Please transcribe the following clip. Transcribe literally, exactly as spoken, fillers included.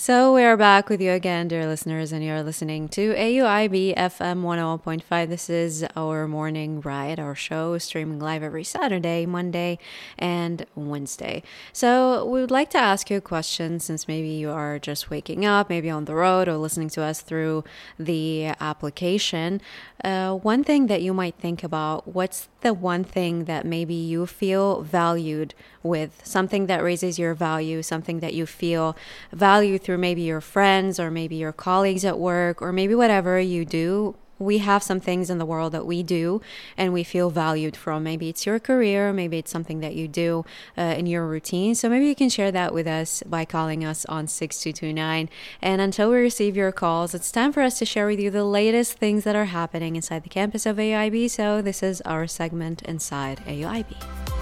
So we are back with you again, dear listeners, and you're listening to A U I B F M one oh one point five. This is our morning ride, our show, streaming live every Saturday, Monday, and Wednesday. So we would like to ask you a question, since maybe you are just waking up, maybe on the road, or listening to us through the application. Uh, one thing that you might think about, what's the one thing that maybe you feel valued with, something that raises your value, something that you feel valued through maybe your friends or maybe your colleagues at work, or maybe whatever you do. We have some things in the world that we do and we feel valued from. Maybe it's your career, maybe it's something that you do uh, in your routine. So maybe you can share that with us by calling us on six two two nine. And until we receive your calls, it's time for us to share with you the latest things that are happening inside the campus of A U I B. So this is our segment Inside A U I B.